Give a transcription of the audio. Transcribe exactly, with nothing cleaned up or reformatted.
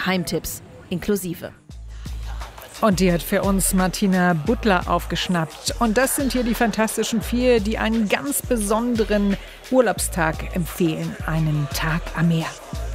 Geheimtipps inklusive. Und die hat für uns Martina Butler aufgeschnappt. Und das sind hier die Fantastischen Vier, die einen ganz besonderen Urlaubstag empfehlen. Einen Tag am Meer.